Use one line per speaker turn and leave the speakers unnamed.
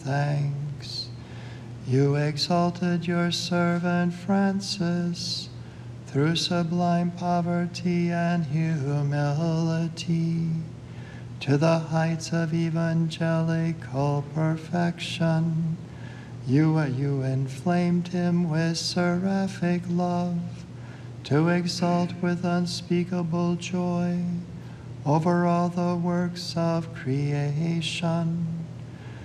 thanks. You exalted your servant Francis through sublime poverty and humility to the heights of evangelical perfection. You inflamed him with seraphic love to exalt with unspeakable joy over all the works of creation.